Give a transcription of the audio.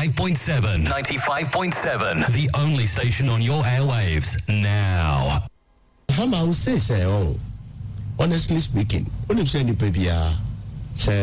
95.7. 95.7. The only station on your airwaves now. How will say, honestly speaking, when you say any baby,